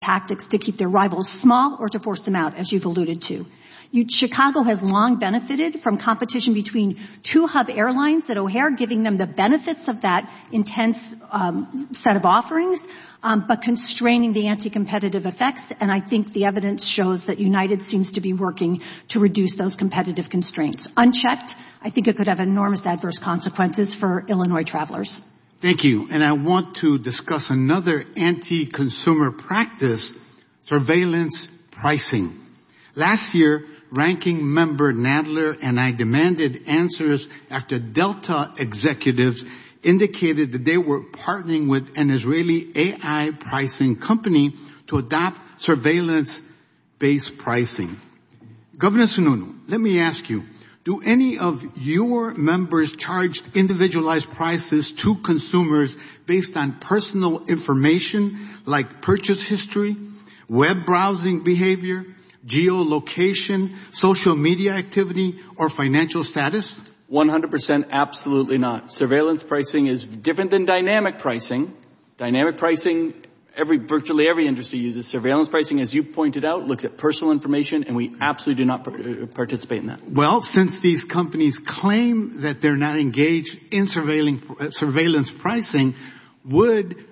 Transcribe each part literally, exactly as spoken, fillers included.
tactics to keep their rivals small or to force them out, as you've alluded to. You, Chicago has long benefited from competition between two hub airlines at O'Hare, giving them the benefits of that intense um, set of offerings, um, but constraining the anti-competitive effects. And I think the evidence shows that United seems to be working to reduce those competitive constraints. Unchecked, I think it could have enormous adverse consequences for Illinois travelers. Thank you. And I want to discuss another anti-consumer practice, surveillance pricing. Last year, Ranking Member Nadler and I demanded answers after Delta executives indicated that they were partnering with an Israeli A I pricing company to adopt surveillance-based pricing. Governor Sununu, let me ask you, do any of your members charge individualized prices to consumers based on personal information like purchase history, web browsing behavior, geolocation, social media activity, or financial status? one hundred percent absolutely not. Surveillance pricing is different than dynamic pricing. Dynamic pricing, every virtually every industry uses. Surveillance pricing, as you pointed out, looks at personal information, and we absolutely do not par- participate in that. Well, since these companies claim that they're not engaged in surveilling, uh, surveillance pricing, would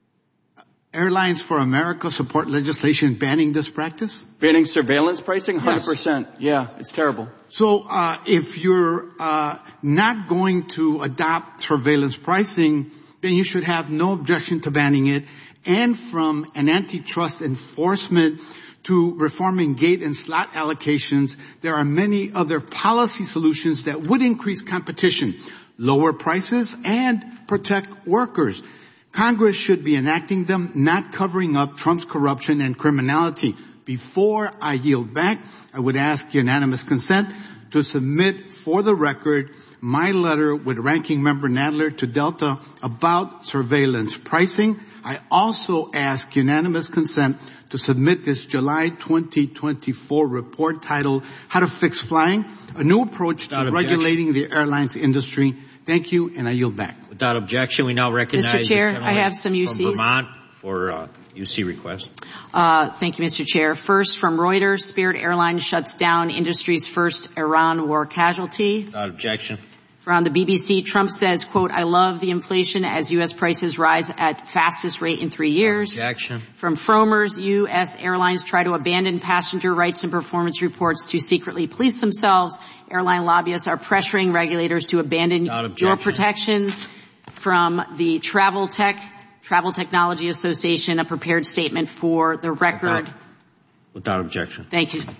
Airlines for America support legislation banning this practice? Banning surveillance pricing? one hundred percent. Yes. Yeah, it's terrible. So uh if you're uh not going to adopt surveillance pricing, then you should have no objection to banning it. And from an antitrust enforcement to reforming gate and slot allocations, there are many other policy solutions that would increase competition, lower prices, and protect workers. Congress should be enacting them, not covering up Trump's corruption and criminality. Before I yield back, I would ask unanimous consent to submit for the record my letter with Ranking Member Nadler to Delta about surveillance pricing. I also ask unanimous consent to submit this July twenty twenty-four report titled How to Fix Flying, a new approach to Without regulating objection. the airlines industry. Thank you, and I yield back. Without objection, we now recognize Mister Chair, the I have some U Cs. from Vermont for uh, U C request. Uh, thank you, Mister Chair. First, from Reuters, Spirit Airlines shuts down industry's first Iran war casualty. Without objection. From the B B C, Trump says, quote, I love the inflation as U S prices rise at fastest rate in three years. Without objection. From Frommer's, U S airlines try to abandon passenger rights and performance reports to secretly police themselves. Airline lobbyists are pressuring regulators to abandon your protections. From the Travel Tech, Travel Technology Association, a prepared statement for the record. Without, without objection. Thank you.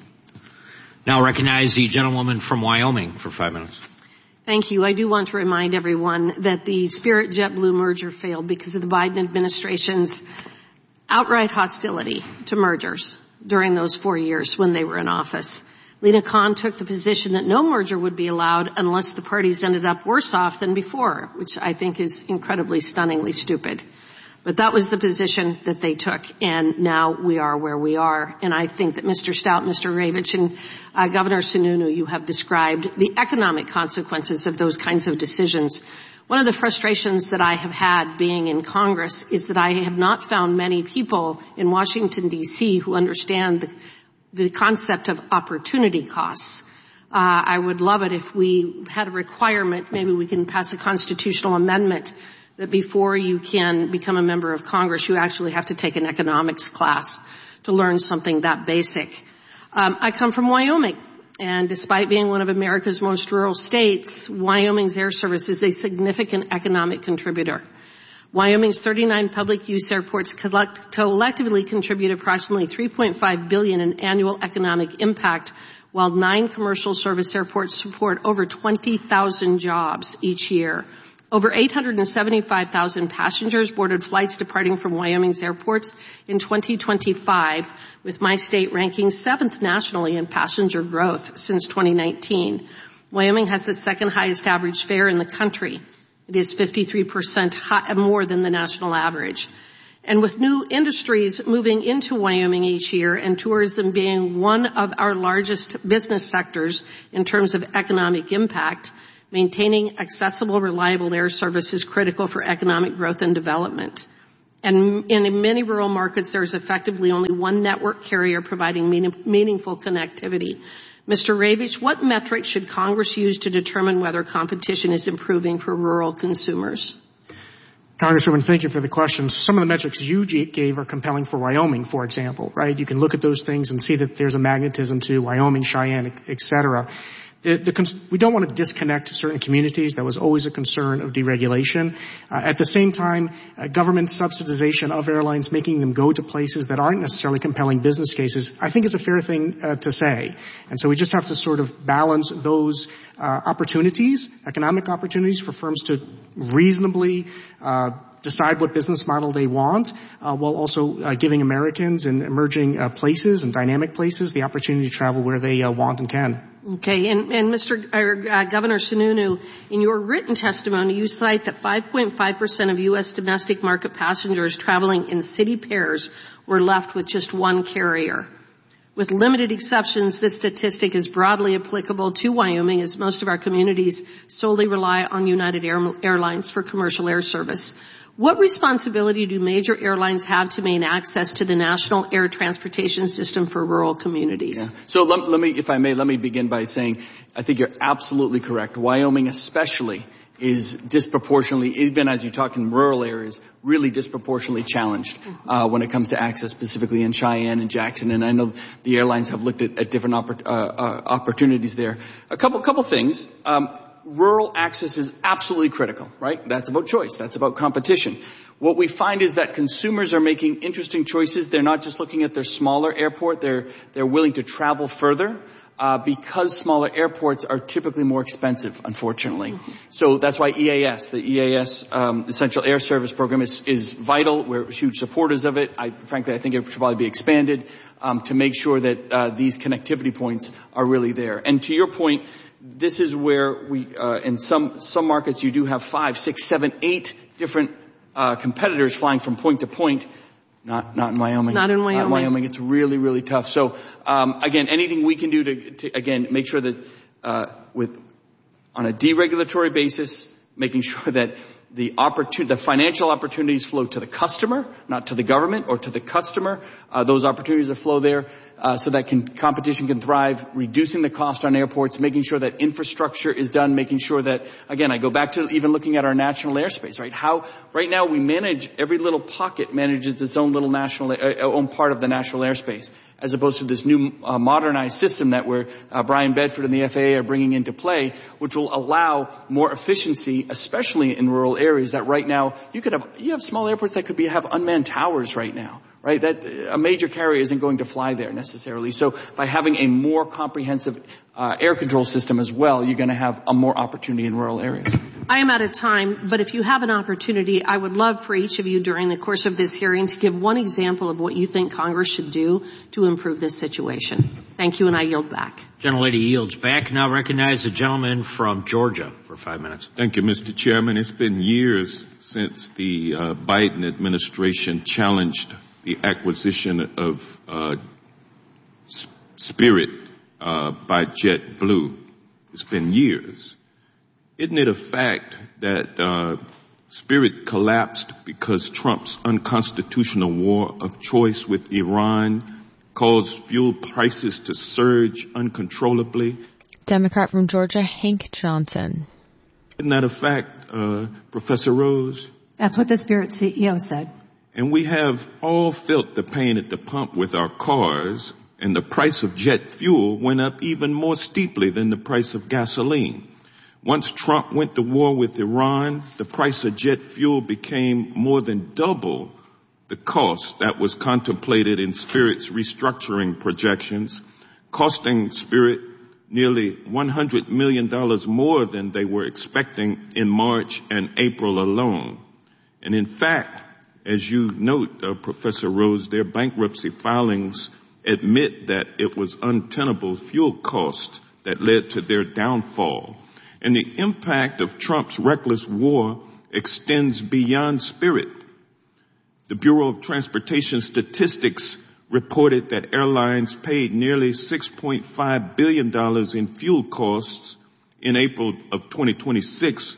Now recognize the gentlewoman from Wyoming for five minutes. Thank you. I do want to remind everyone that the Spirit JetBlue merger failed because of the Biden administration's outright hostility to mergers during those four years when they were in office. Lena Khan took the position that no merger would be allowed unless the parties ended up worse off than before, which I think is incredibly stunningly stupid. But that was the position that they took, and now we are where we are. And I think that Mister Stout, Mister Ravitch, and uh, Governor Sununu, you have described the economic consequences of those kinds of decisions. One of the frustrations that I have had being in Congress is that I have not found many people in Washington, D C who understand the, the concept of opportunity costs. Uh, I would love it if we had a requirement, maybe we can pass a constitutional amendment that before you can become a member of Congress, you actually have to take an economics class to learn something that basic. Um, I come from Wyoming, and despite being one of America's most rural states, Wyoming's air service is a significant economic contributor. Wyoming's thirty-nine public use airports collect, collectively contribute approximately three point five billion dollars in annual economic impact, while nine commercial service airports support over twenty thousand jobs each year. Over eight hundred seventy-five thousand passengers boarded flights departing from Wyoming's airports in twenty twenty-five, with my state ranking seventh nationally in passenger growth since twenty nineteen. Wyoming has the second highest average fare in the country. It is fifty-three percent high, more than the national average. And with new industries moving into Wyoming each year and tourism being one of our largest business sectors in terms of economic impact, maintaining accessible, reliable air service is critical for economic growth and development. And in many rural markets, there is effectively only one network carrier providing meaning, meaningful connectivity. Mister Ravitch, what metrics should Congress use to determine whether competition is improving for rural consumers? Congresswoman, thank you for the question. Some of the metrics you gave are compelling for Wyoming, for example, right? You can look at those things and see that there's a magnetism to Wyoming, Cheyenne, et cetera. The, the, we don't want to disconnect certain communities. That was always a concern of deregulation. Uh, at the same time, uh, government subsidization of airlines, making them go to places that aren't necessarily compelling business cases, I think is a fair thing uh, to say. And so we just have to sort of balance those uh, opportunities, economic opportunities for firms to reasonably uh decide what business model they want, uh, while also uh, giving Americans in emerging uh, places and dynamic places the opportunity to travel where they uh, want and can. Okay, and, and Mister Uh, Governor Sununu, in your written testimony, you cite that five point five percent of U S domestic market passengers traveling in city pairs were left with just one carrier. With limited exceptions, this statistic is broadly applicable to Wyoming, as most of our communities solely rely on United Air, Airlines for commercial air service. What responsibility do major airlines have to maintain access to the national air transportation system for rural communities? Yeah. So let, let me, if I may, let me begin by saying I think you're absolutely correct. Wyoming especially is disproportionately, even as you talk in rural areas, really disproportionately challenged uh, when it comes to access, specifically in Cheyenne and Jackson. And I know the airlines have looked at, at different oppor- uh, uh, opportunities there. A couple, couple things. Um, Rural access is absolutely critical, right? That's about choice. That's about competition. What we find is that consumers are making interesting choices. They're not just looking at their smaller airport. They're, they're willing to travel further, uh, because smaller airports are typically more expensive, unfortunately. Mm-hmm. So that's why E A S, the E A S, um, Essential Air Service Program is, is vital. We're huge supporters of it. I, frankly, I think it should probably be expanded, um, to make sure that, uh, these connectivity points are really there. And to your point, this is where we, uh, in some, some markets you do have five, six, seven, eight different, uh, competitors flying from point to point. Not, not in Wyoming. Not in Wyoming. Not in Wyoming. It's really, really tough. So, um, again, anything we can do to, to again, make sure that, uh, with, on a deregulatory basis, making sure that the opportunity, the financial opportunities flow to the customer, not to the government or to the customer. Uh, those opportunities that flow there, uh, so that can, competition can thrive, reducing the cost on airports, making sure that infrastructure is done, making sure that, again, I go back to even looking at our national airspace, right? How, right now we manage, every little pocket manages its own little national, uh, own part of the national airspace, as opposed to this new uh, modernized system that we're, uh, Brian Bedford and the F A A are bringing into play, which will allow more efficiency, especially in rural areas that right now you could have, you have small airports that could be, have unmanned towers right now, right? That a major carrier isn't going to fly there necessarily. So by having a more comprehensive uh, air control system as well, you're going to have a more opportunity in rural areas. I am out of time, but if you have an opportunity, I would love for each of you during the course of this hearing to give one example of what you think Congress should do to improve this situation. Thank you, and I yield back. Gentlelady yields back. Now recognize the gentleman from Georgia for five minutes. Thank you, Mister Chairman. It's been years since the uh, Biden administration challenged the acquisition of uh, Spirit uh, by JetBlue. It's been years. Isn't it a fact that uh, Spirit collapsed because Trump's unconstitutional war of choice with Iran caused fuel prices to surge uncontrollably? Democrat from Georgia, Hank Johnson. Isn't that a fact, uh, Professor Rose? That's what the Spirit C E O said. And we have all felt the pain at the pump with our cars, and the price of jet fuel went up even more steeply than the price of gasoline. Once Trump went to war with Iran, the price of jet fuel became more than double the cost that was contemplated in Spirit's restructuring projections, costing Spirit nearly one hundred million dollars more than they were expecting in March and April alone. And in fact, as you note, uh, Professor Rose, their bankruptcy filings admit that it was untenable fuel costs that led to their downfall. And the impact of Trump's reckless war extends beyond Spirit. The Bureau of Transportation Statistics reported that airlines paid nearly six point five billion dollars in fuel costs in April of twenty twenty-six,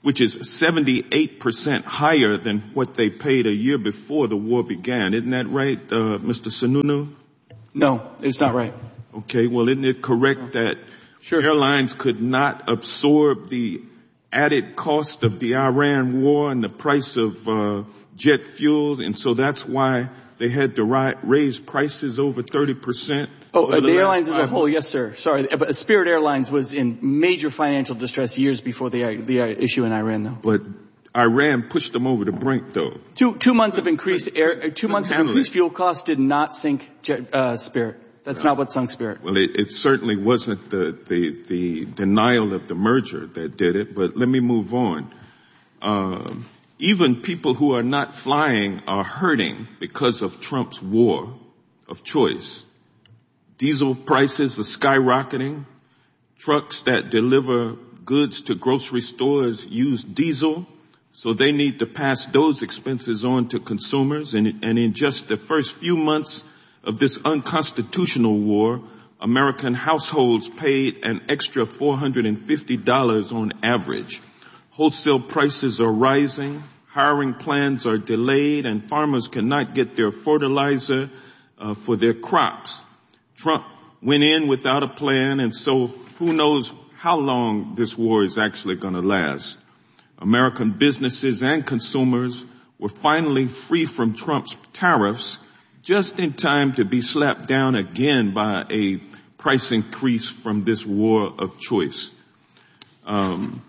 which is seventy-eight percent higher than what they paid a year before the war began. Isn't that right, uh, Mister Sununu? No, it's not right. Okay, well, isn't it correct that sure. airlines could not absorb the added cost of the Iran war and the price of uh, jet fuel, and so that's why they had to ri- raise prices over thirty percent? Oh, uh, the, the airlines as a whole, yes, sir. Sorry, but Spirit Airlines was in major financial distress years before the the issue in Iran, though. But Iran pushed them over the brink, though. Two two months of increased air, two months of increased it. fuel costs did not sink uh, Spirit. That's no. not what sunk Spirit. Well, it, it certainly wasn't the, the the denial of the merger that did it. But let me move on. Uh, even people who are not flying are hurting because of Trump's war of choice. Diesel prices are skyrocketing. Trucks that deliver goods to grocery stores use diesel, so they need to pass those expenses on to consumers. And, and in just the first few months of this unconstitutional war, American households paid an extra four hundred fifty dollars on average. Wholesale prices are rising, hiring plans are delayed, and farmers cannot get their fertilizer uh, for their crops. Trump went in without a plan, and so who knows how long this war is actually going to last. American businesses and consumers were finally free from Trump's tariffs just in time to be slapped down again by a price increase from this war of choice. Um,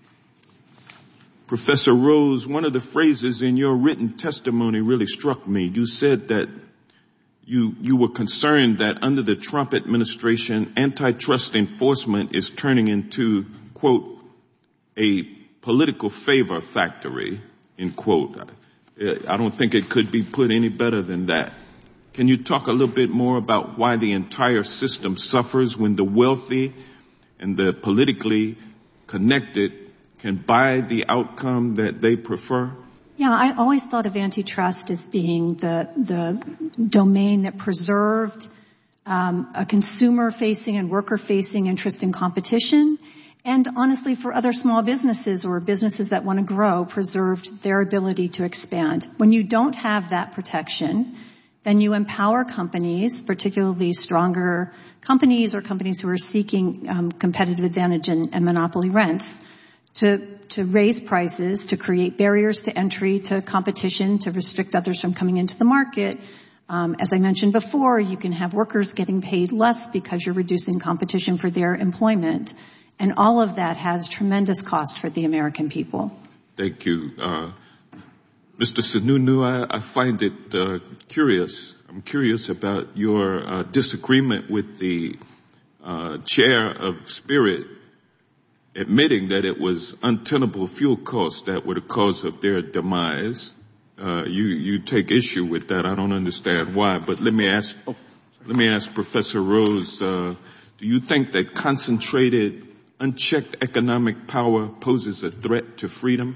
Professor Rose, one of the phrases in your written testimony really struck me. You said that You, you were concerned that under the Trump administration, antitrust enforcement is turning into, quote, a political favor factory, end quote. I don't think it could be put any better than that. Can you talk a little bit more about why the entire system suffers when the wealthy and the politically connected can buy the outcome that they prefer? Yeah, I always thought of antitrust as being the the domain that preserved um, a consumer-facing and worker-facing interest in competition, and honestly, for other small businesses or businesses that want to grow, preserved their ability to expand. When you don't have that protection, then you empower companies, particularly stronger companies or companies who are seeking um, competitive advantage and, and monopoly rents, to to raise prices, to create barriers to entry, to competition, to restrict others from coming into the market. Um, as I mentioned before, you can have workers getting paid less because you're reducing competition for their employment. And all of that has tremendous cost for the American people. Thank you. Uh, Mister Sununu, I, I find it uh, curious. I'm curious about your uh, disagreement with the uh, chair of Spirit, admitting that it was untenable fuel costs that were the cause of their demise. Uh, you, you take issue with that. I don't understand why, but let me ask, let me ask Professor Rose, uh, do you think that concentrated, unchecked economic power poses a threat to freedom?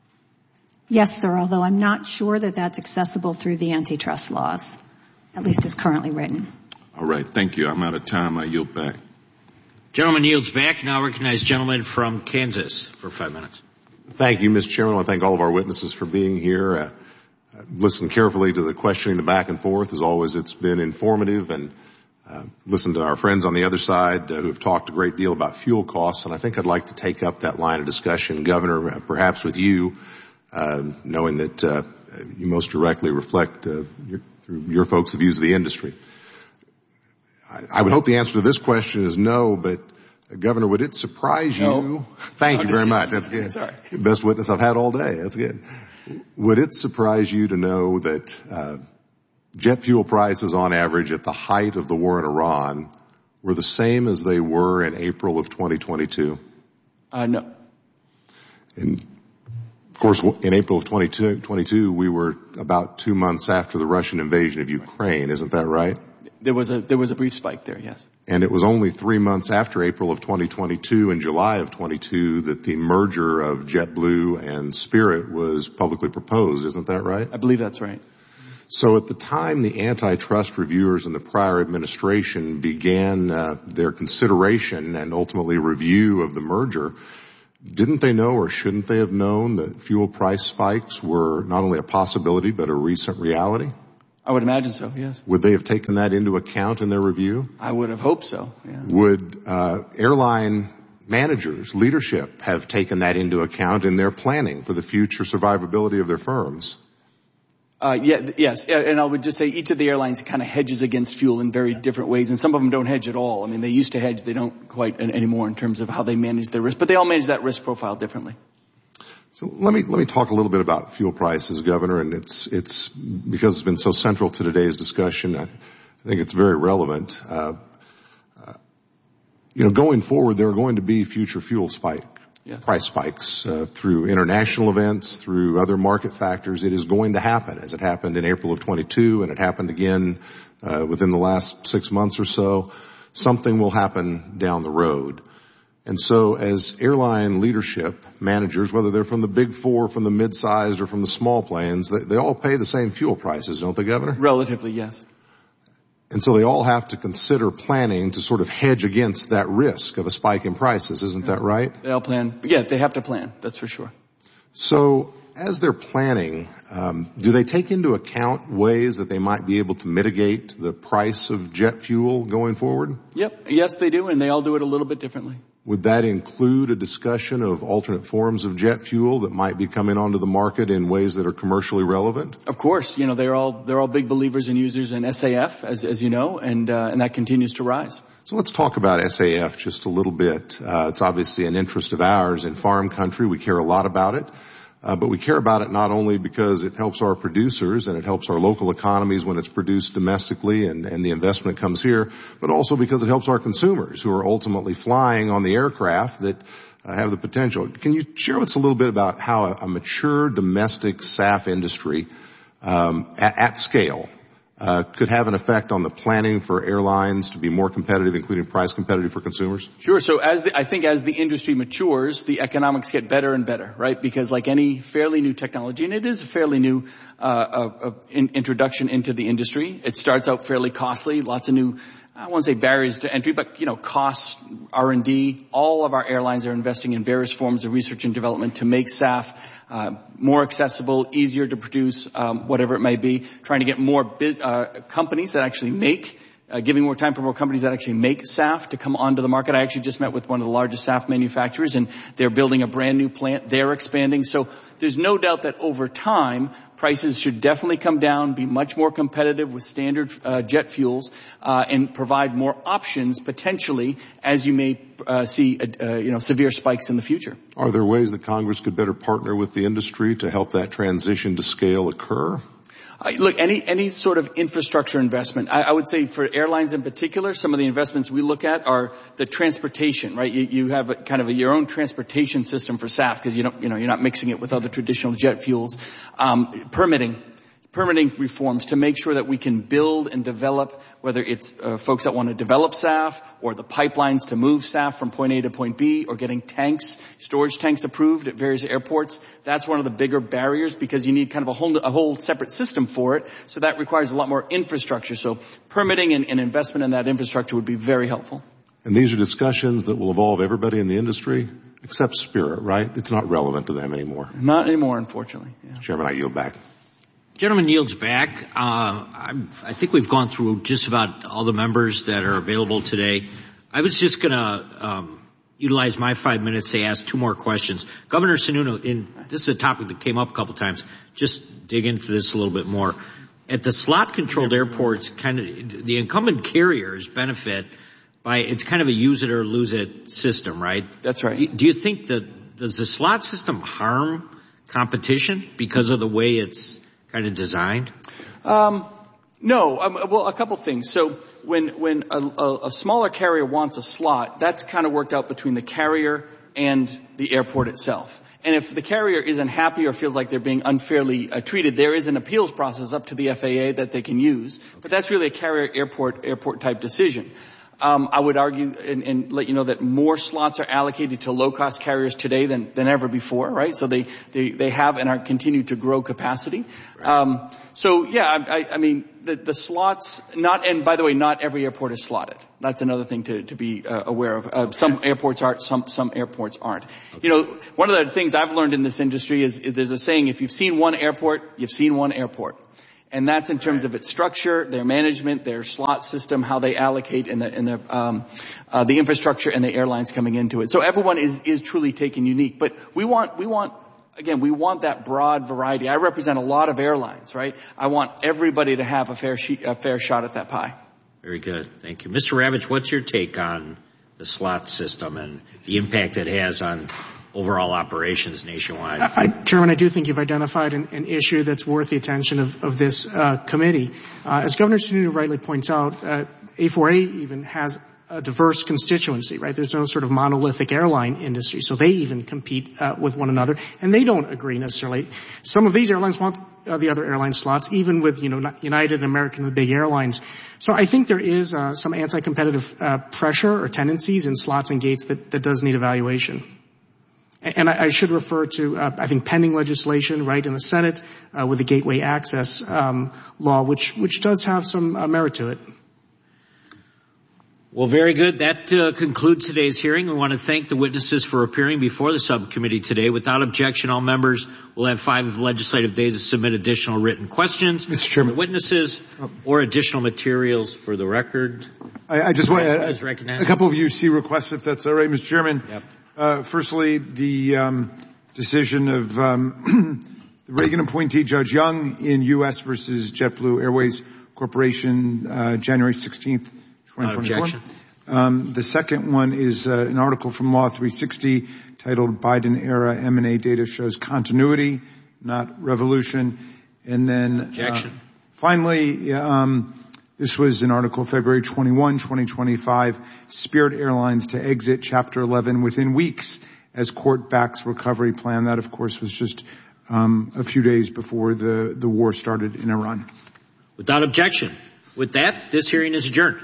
Yes, sir, although I'm not sure that that's accessible through the antitrust laws, at least as currently written. All right, thank you. I'm out of time. I yield back. Gentleman yields back. Now recognize gentleman from Kansas for five minutes. Thank you, Mister Chairman. I thank all of our witnesses for being here. Uh, listen carefully to the questioning, the back and forth. As always, it's been informative, and uh, listen to our friends on the other side uh, who have talked a great deal about fuel costs. And I think I'd like to take up that line of discussion, Governor, uh, perhaps with you, uh, knowing that uh, you most directly reflect uh, your, through your folks the views of the industry. I would hope the answer to this question is no, but uh, Governor, would it surprise you? No. Thank no, you very much. That's good. Sorry. Best witness I've had all day. That's good. Would it surprise you to know that uh, jet fuel prices on average at the height of the war in Iran were the same as they were in April of twenty twenty-two? Uh, no. And of course, in April of twenty twenty-two, we were about two months after the Russian invasion of Ukraine. Isn't that right? There was a, there was a brief spike there, yes. And it was only three months after April of twenty twenty-two, in July of twenty-two, that the merger of JetBlue and Spirit was publicly proposed. Isn't that right? I believe that's right. So at the time the antitrust reviewers in the prior administration began uh, their consideration and ultimately review of the merger, Didn't they know, or shouldn't they have known, that fuel price spikes were not only a possibility but a recent reality? I would imagine so, yes. Would they have taken that into account in their review? I would have hoped so, yeah. Would uh, airline managers, leadership, have taken that into account in their planning for the future survivability of their firms? Uh, yeah, yes, and I would just say each of the airlines kind of hedges against fuel in very different ways, and some of them don't hedge at all. I mean, they used to hedge, they don't quite anymore in terms of how they manage their risk, but they all manage that risk profile differently. So let me let me talk a little bit about fuel prices, Governor, and it's it's because it's been so central to today's discussion. I, I think it's very relevant. Uh, uh, you know, going forward, there are going to be future fuel spike. Yes. Price spikes uh, through international events, through other market factors. It is going to happen, as it happened in April of twenty-two, and it happened again uh, within the last six months or so. Something will happen down the road. And so as airline leadership managers, whether they're from the big four, from the mid-sized, or from the small planes, they, they all pay the same fuel prices, don't they, Governor? Relatively, yes. And so they all have to consider planning to sort of hedge against that risk of a spike in prices. Isn't that right? They all plan. Yeah, they have to plan. That's for sure. So as they're planning, um, do they take into account ways that they might be able to mitigate the price of jet fuel going forward? Yep. Yes, they do, and they all do it a little bit differently. Would that include a discussion of alternate forms of jet fuel that might be coming onto the market in ways that are commercially relevant? Of course. You know, they're all, they're all big believers and users in S A F, as, as you know, and, uh, and that continues to rise. So let's talk about S A F just a little bit. Uh, it's obviously an interest of ours in farm country. We care a lot about it. Uh, but we care about it not only because it helps our producers and it helps our local economies when it's produced domestically and, and the investment comes here, but also because it helps our consumers who are ultimately flying on the aircraft that uh, have the potential. Can you share with us a little bit about how a, a mature domestic S A F industry um, at, at scale uh, could have an effect on the planning for airlines to be more competitive, including price competitive for consumers? Sure. So as the, I think as the industry matures, the economics get better and better, right? Because like any fairly new technology, and it is a fairly new uh, uh, in, introduction into the industry, it starts out fairly costly, lots of new, I won't say barriers to entry, but, you know, costs, R and D. All of our airlines are investing in various forms of research and development to make S A F uh, more accessible, easier to produce, um, whatever it may be, trying to get more biz- uh, companies that actually make Uh, giving more time for more companies that actually make S A F to come onto the market. I actually just met with one of the largest S A F manufacturers, and they're building a brand new plant. They're expanding. So there's no doubt that over time, prices should definitely come down, be much more competitive with standard uh, jet fuels, uh, and provide more options potentially as you may uh, see, uh, you know, severe spikes in the future. Are there ways that Congress could better partner with the industry to help that transition to scale occur? Uh, look, any any sort of infrastructure investment, I, I would say for airlines in particular, some of the investments we look at are the transportation, right? You, you have a, kind of a, your own transportation system for S A F because you don't, you know, you're not mixing it with other traditional jet fuels. Um, permitting. Permitting reforms to make sure that we can build and develop, whether it's uh, folks that want to develop S A F or the pipelines to move S A F from point A to point B or getting tanks, storage tanks approved at various airports. That's one of the bigger barriers because you need kind of a whole, a whole separate system for it. So that requires a lot more infrastructure. So permitting and, and investment in that infrastructure would be very helpful. And these are discussions that will involve everybody in the industry except Spirit, right? It's not relevant to them anymore. Not anymore, unfortunately. Yeah. Chairman, I yield back. Gentleman yields back. Uh, I'm, I think we've gone through just about all the members that are available today. I was just going to um, utilize my five minutes to ask two more questions. Governor Sununu, in, this is a topic that came up a couple times. Just dig into this a little bit more. At the slot-controlled airports, kind of the incumbent carriers benefit by it's kind of a use it or lose it system, right? That's right. Do, do you think that does the slot system harm competition because of the way it's kind of designed? Um, no. Um, well, a couple things. So when when a, a, a smaller carrier wants a slot, that's kind of worked out between the carrier and the airport itself. And if the carrier isn't happy or feels like they're being unfairly uh, treated, there is an appeals process up to the F A A that they can use. But that's really a carrier airport airport type decision. Um, I would argue and, and let you know that more slots are allocated to low-cost carriers today than, than ever before, right? So they, they, they have and are continue to grow capacity. Right. Um, so yeah, I, I mean, the, the slots, not, and by the way, not every airport is slotted. That's another thing to, to be uh, aware of. Uh, some airports are, some, some airports aren't. Okay. You know, one of the things I've learned in this industry is, is there's a saying, if you've seen one airport, you've seen one airport. And that's in terms of its structure, their management, their slot system, how they allocate in the, in the, um, uh, the infrastructure and the airlines coming into it. So everyone is, is truly taken unique. But we want, we want, again, we want that broad variety. I represent a lot of airlines, right? I want everybody to have a fair, she- a fair shot at that pie. Very good. Thank you. Mister Ravitch, what's your take on the slot system and the impact it has on overall operations nationwide? I, Chairman, I do think you've identified an, an issue that's worth the attention of, of this uh, committee. Uh, as Governor Sununu rightly points out, uh, A four A even has a diverse constituency, right? There's no sort of monolithic airline industry, so they even compete uh, with one another, and they don't agree necessarily. Some of these airlines want uh, the other airline slots, even with, you know, United and American, the big airlines. So I think there is uh, some anti-competitive uh, pressure or tendencies in slots and gates that, that does need evaluation. And I should refer to, uh, I think, pending legislation, right, in the Senate uh, with the Gateway Access um, law, which which does have some uh, merit to it. Well, very good. That uh, concludes today's hearing. We want to thank the witnesses for appearing before the subcommittee today. Without objection, all members will have five legislative days to submit additional written questions. Mister Chairman. The witnesses or additional materials for the record. I, I just want to, a couple of U C requests, if that's all right, Mister Chairman. Yep. Uh, firstly, the um, decision of um, the Reagan appointee Judge Young in U S versus JetBlue Airways Corporation, uh, January sixteenth, twenty twenty-four. Um, the second one is uh, an article from Law three sixty titled Biden-era M and A data shows continuity, not revolution. And then Objection. Uh, finally, um, this was an article February twenty-first, twenty twenty-five, Spirit Airlines to exit Chapter eleven within weeks as court backs recovery plan. That, of course, was just um, a few days before the, the war started in Iran. Without objection. With that, this hearing is adjourned.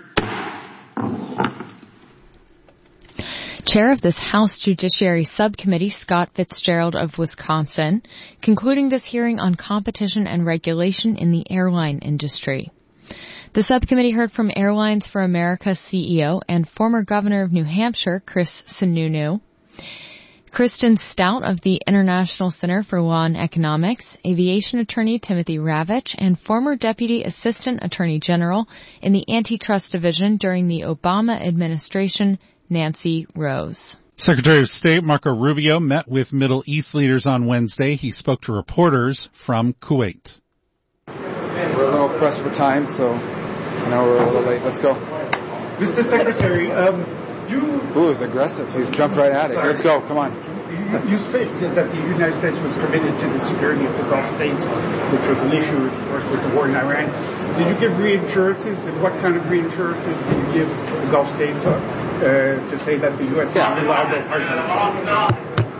Chair of this House Judiciary Subcommittee, Scott Fitzgerald of Wisconsin, concluding this hearing on competition and regulation in the airline industry. The subcommittee heard from Airlines for America C E O and former governor of New Hampshire, Chris Sununu, Kristen Stout of the International Center for Law and Economics, aviation attorney Timothy Ravitch, and former Deputy Assistant Attorney General in the Antitrust Division during the Obama administration, Nancy Rose. Secretary of State Marco Rubio met with Middle East leaders on Wednesday. He spoke to reporters from Kuwait. We're a little pressed for time, so I know we're a little late. Let's go. Mister Secretary, um, you... Ooh, it was aggressive. You jumped right at it. Let's go. Come on. You, you stated that the United States was committed to the security of the Gulf states, which was an issue, of course, with the war in Iran. Did you give reassurances, and what kind of reassurances did you give the Gulf states uh, to say that the U S is a reliable partner?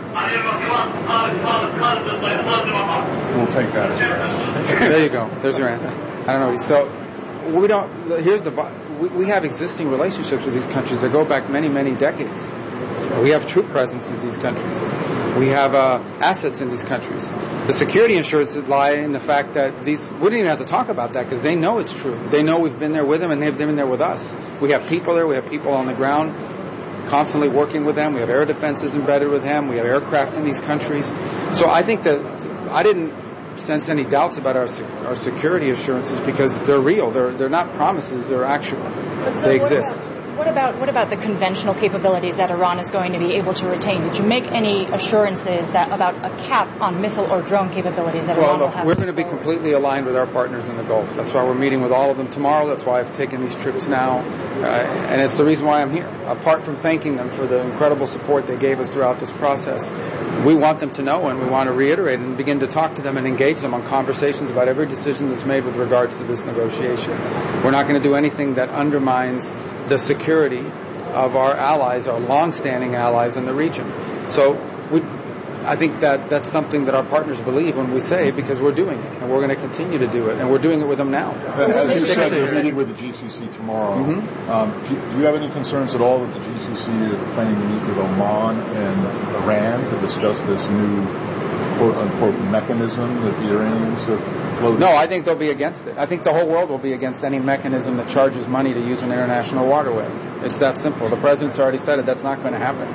We'll take that. There you go. There's your answer. I don't know. So we don't. Here's the. We, we have existing relationships with these countries that go back many, many decades. We have troop presence in these countries. We have uh, assets in these countries. The security assurances lie in the fact that these. We didn't even have to talk about that because they know it's true. They know we've been there with them and they've been there with us. We have people there. We have people on the ground, constantly working with them. We have air defenses embedded with them. We have aircraft in these countries. So I think that I didn't sense any doubts about our our security assurances because they're real. They're they're not promises. They're actual. So they what exist. About, what about what about the conventional capabilities that Iran is going to be able to retain? Did you make any assurances that about a cap on missile or drone capabilities that well, Iran will look, have? We're going to be completely aligned with our partners in the Gulf. That's why we're meeting with all of them tomorrow. That's why I've taken these trips now. Uh, and it's the reason why I'm here. Apart from thanking them for the incredible support they gave us throughout this process, we want them to know and we want to reiterate and begin to talk to them and engage them on conversations about every decision that's made with regards to this negotiation. We're not going to do anything that undermines the security of our allies, our long-standing allies in the region. So we, I think that that's something that our partners believe when we say it because we're doing it, and we're going to continue to do it, and we're doing it with them now. As you said, you're meeting with the G C C tomorrow. Mm-hmm. Um, do, do you have any concerns at all that the G C C is planning to meet with Oman and Iran to discuss this new quote-unquote mechanism that the Iranians have floating? No, I think they'll be against it. I think the whole world will be against any mechanism that charges money to use an international waterway. It's that simple. The president's already said it. That's not going to happen.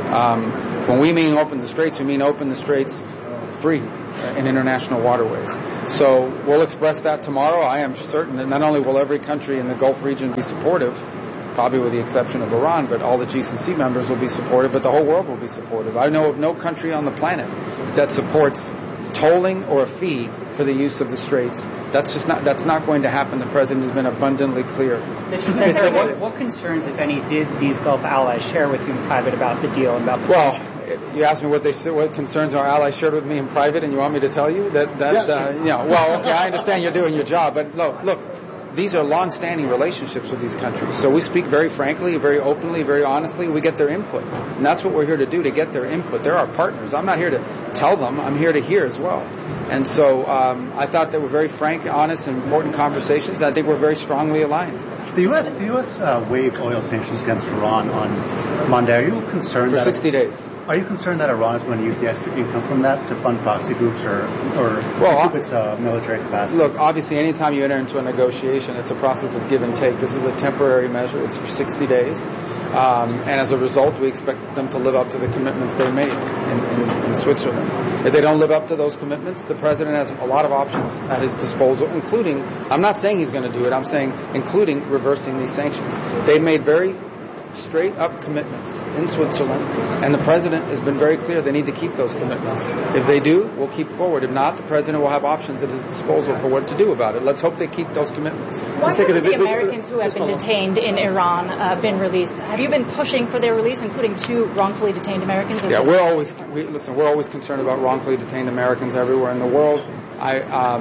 Um, when we mean open the straits, we mean open the straits free in international waterways. So we'll express that tomorrow. I am certain that not only will every country in the Gulf region be supportive, probably with the exception of Iran, but all the G C C members will be supportive, but the whole world will be supportive. I know of no country on the planet that supports tolling or a fee for the use of the straits. That's just not, that's not going to happen. The president has been abundantly clear. Mister Senator, what, what concerns, if any, did these Gulf allies share with you in private about the deal and about the Well, you asked me what they what concerns our allies shared with me in private, and you want me to tell you that that yes. uh, you know? Well, okay, I understand you're doing your job, but look, look, these are long-standing relationships with these countries. So we speak very frankly, very openly, very honestly. We get their input, and that's what we're here to do, to get their input. They're our partners. I'm not here to tell them. I'm here to hear as well. And so um, I thought they were very frank, honest, and important conversations. I think we're very strongly aligned. The U S the U S uh, waived oil sanctions against Iran on Monday. Are you concerned for that sixty days? Are you concerned that Iran is going to use the extra income from that to fund proxy groups or or well, keep its uh, military capacity? Look, obviously, anytime you enter into a negotiation, it's a process of give and take. This is a temporary measure. It's for sixty days. Um, and as a result, we expect them to live up to the commitments they made in, in, in Switzerland. If they don't live up to those commitments, the president has a lot of options at his disposal, including, I'm not saying he's going to do it, I'm saying including reversing these sanctions. They've made very straight up commitments in Switzerland, and the president has been very clear they need to keep those commitments. If they do, we'll keep forward. If not, the president will have options at his disposal for what to do about it. Let's hope they keep those commitments. Why have the Americans who have been detained in Iran uh, been released? Have you been pushing for their release, including two wrongfully detained Americans? Yeah, we're always we, listen. We're always concerned about wrongfully detained Americans everywhere in the world. I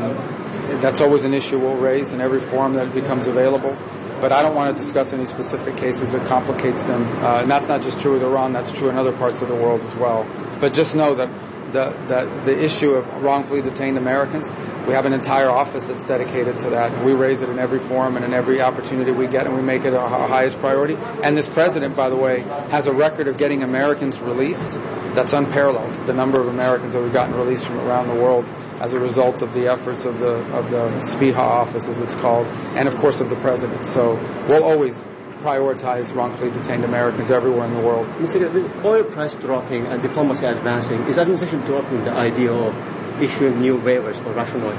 um, that's always an issue we'll raise in every forum that becomes available. But I don't want to discuss any specific cases. It complicates them. Uh, and that's not just true with Iran. That's true in other parts of the world as well. But just know that the, that the issue of wrongfully detained Americans, we have an entire office that's dedicated to that. We raise it in every forum and in every opportunity we get, and we make it our, our highest priority. And this president, by the way, has a record of getting Americans released that's unparalleled. The number of Americans that we've gotten released from around the world as a result of the efforts of the of the Spiha office, as it's called, and of course of the president. So we'll always prioritize wrongfully detained Americans everywhere in the world. Mister With oil price dropping and diplomacy advancing, is administration dropping the idea of issuing new waivers for Russian oil?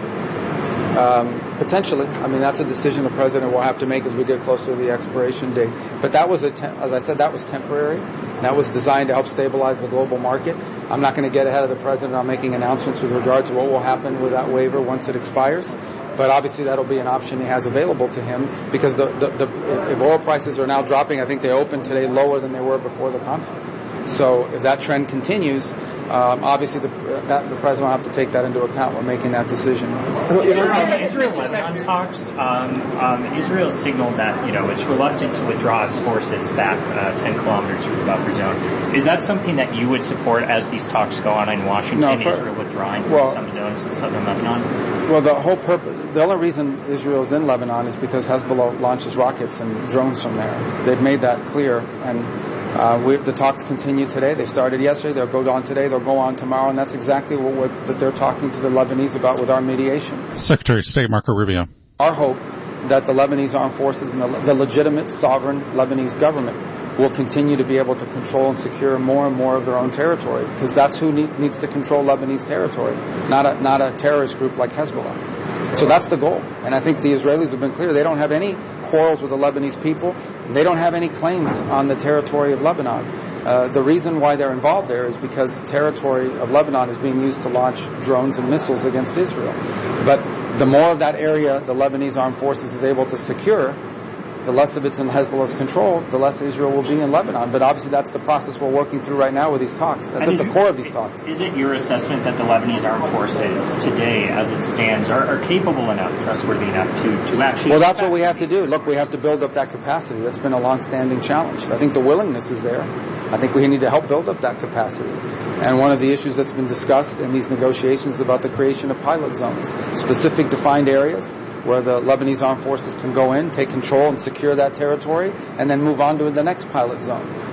Um, potentially. I mean, that's a decision the president will have to make as we get closer to the expiration date. But that was, a te- as I said, that was temporary. That was designed to help stabilize the global market. I'm not going to get ahead of the president on making announcements with regard to what will happen with that waiver once it expires. But obviously that'll be an option he has available to him because the, the, the, if oil prices are now dropping, I think they opened today lower than they were before the conflict. So if that trend continues, Um, obviously, the, that, the president will have to take that into account when making that decision. Israel-Lebanon talks. Um, um, Israel signaled that you know it's reluctant to withdraw its forces back uh, ten kilometers from the buffer zone. Is that something that you would support as these talks go on in Washington? No, for, Israel withdrawing from well, some zones in southern Lebanon. Well, the whole purpose, the only reason Israel is in Lebanon is because Hezbollah launches rockets and drones from there. They've made that clear, and. Uh, we, the talks continue today. They started yesterday. They'll go on today. They'll go on tomorrow. And that's exactly what we're, that they're talking to the Lebanese about with our mediation. Secretary of State Marco Rubio. Our hope that the Lebanese armed forces and the, the legitimate sovereign Lebanese government will continue to be able to control and secure more and more of their own territory, because that's who need, needs to control Lebanese territory, not a, not a terrorist group like Hezbollah. So that's the goal. And I think the Israelis have been clear. They don't have any quarrels with the Lebanese people. They don't have any claims on the territory of Lebanon. Uh, the reason why they're involved there is because the territory of Lebanon is being used to launch drones and missiles against Israel. But the more of that area the Lebanese armed forces is able to secure, the less of it's in Hezbollah's control, the less Israel will be in Lebanon. But obviously that's the process we're working through right now with these talks. That's at the core of these talks. Is it your assessment that the Lebanese armed forces today, as it stands, are, are capable enough, trustworthy enough to, to actually... Well, that's what we have to do. Look, we have to build up that capacity. That's been a long-standing challenge. I think the willingness is there. I think we need to help build up that capacity. And one of the issues that's been discussed in these negotiations is about the creation of pilot zones, specific defined areas where the Lebanese armed forces can go in, take control and secure that territory, and then move on to the next pilot zone.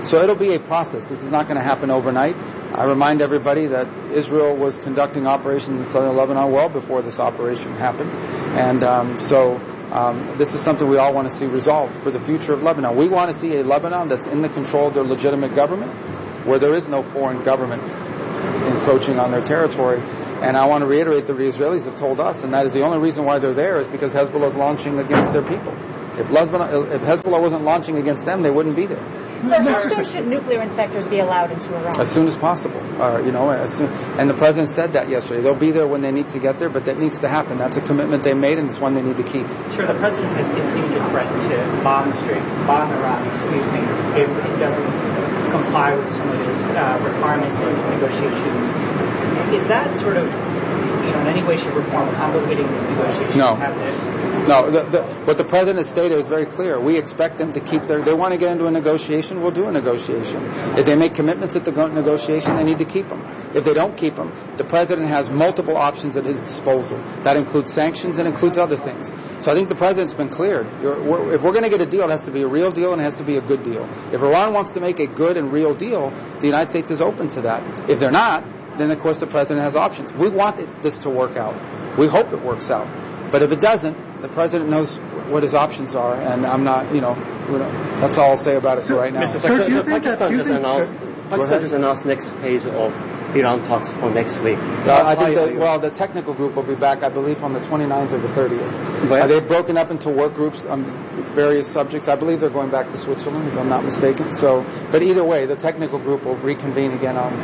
So it'll be a process. This is not going to happen overnight. I remind everybody that Israel was conducting operations in southern Lebanon well before this operation happened. And um, so um, this is something we all want to see resolved for the future of Lebanon. We want to see a Lebanon that's in the control of their legitimate government, where there is no foreign government encroaching on their territory. And I want to reiterate that the Israelis have told us, and that is the only reason why they're there is because Hezbollah is launching against their people. If, Lebanon, if Hezbollah wasn't launching against them, they wouldn't be there. So how soon should nuclear inspectors be allowed into Iran? As soon as possible. Uh, you know, as soon, and the president said that yesterday. They'll be there when they need to get there, but that needs to happen. That's a commitment they made, and it's one they need to keep. Sure, the president has continued to threaten to bomb the strait, bomb Iran, excuse me, if it doesn't comply with some of his uh, requirements in his negotiations. Is that sort of, you know, in any way, shape, or form complicating these negotiations? No. No, the, the, what the president stated is very clear. We expect them to keep their, they want to get into a negotiation, we'll do a negotiation. If they make commitments at the negotiation, they need to keep them. If they don't keep them, the president has multiple options at his disposal. That includes sanctions and includes other things. So I think the president's been cleared. You're, we're, if we're going to get a deal, it has to be a real deal and it has to be a good deal. If Iran wants to make a good and real deal, the United States is open to that. If they're not, then of course the president has options. We want it, this to work out. We hope it works out. But if it doesn't, the president knows what his options are, and I'm not, you know, that's all I'll say about it for right now. Mister Secretary, Pakistan just announced, Pakistan just announced next phase of Iran talks for next week. Uh, I think the, well, the technical group will be back, I believe, on the twenty-ninth or the thirtieth. Uh, they've broken up into work groups on various subjects. I believe they're going back to Switzerland, if I'm not mistaken. So, but either way, the technical group will reconvene again on,